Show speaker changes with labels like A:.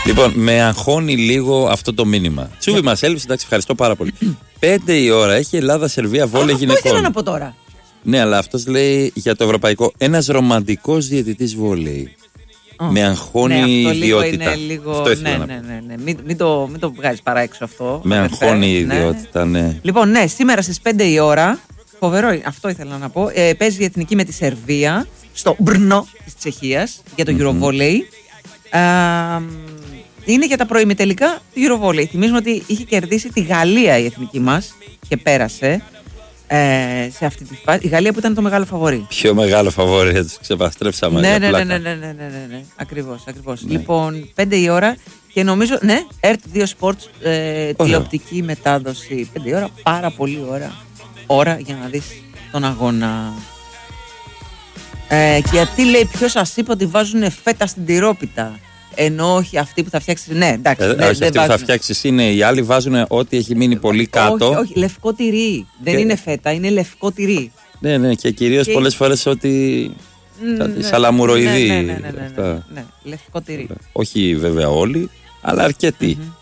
A: Λοιπόν, με αγχώνει λίγο αυτό το μήνυμα. Τσούβι μας έλειψε, εντάξει, ευχαριστώ πάρα πολύ. 5 η ώρα έχει Ελλάδα-Σερβία βόλεϊ γυναικών.
B: Αυτό ήθελα να πω τώρα.
A: Ναι, αλλά αυτός λέει για το ευρωπαϊκό. Ένας ρομαντικός διαιτητής βόλεϊ. Με αγχώνει η ιδιότητα. Αυτό ήθελα να πω.
B: Ναι. Μην το βγάζεις παρά έξω αυτό.
A: Με αγχώνει η ιδιότητα, ναι.
B: Λοιπόν, ναι, σήμερα στις 5 η ώρα, φοβερό, αυτό ήθελα να πω, παίζει η εθνική με τη Σερβία στο Μπρνο της Τσεχίας για το Eurovolley. Είναι για τα προημιτελικά του Eurovolley. Θυμίζουμε ότι είχε κερδίσει τη Γαλλία η εθνική μας και πέρασε σε αυτή τη φάση. Η Γαλλία που ήταν το μεγάλο φαβορί.
A: Πιο μεγάλο φαβορί, έτσι ξεπαστρέψαμε.
B: Ναι. Ακριβώς. Ναι. Λοιπόν, 5 η ώρα και νομίζω, ναι, RT2 Sports, τηλεοπτική μετάδοση. 5 η ώρα, πάρα πολύ ώρα για να δεις τον αγώνα. Και γιατί λέει, ποιος σας είπε ότι βάζουν φέτα στην τυρόπιτα? Ενώ όχι αυτή που θα φτιάξει. Ναι, εντάξει.
A: Όχι, αυτή που θα φτιάξει είναι. Οι άλλοι βάζουν ό,τι έχει μείνει πολύ κάτω.
B: Όχι, λευκό τυρί. Δεν είναι φέτα, είναι λευκό τυρί.
A: Ναι, και κυρίως πολλές φορές ότι. Σαλαμουροειδή.
B: Ναι, λευκό τυρί.
A: Όχι βέβαια όλοι, αλλά αρκετοί.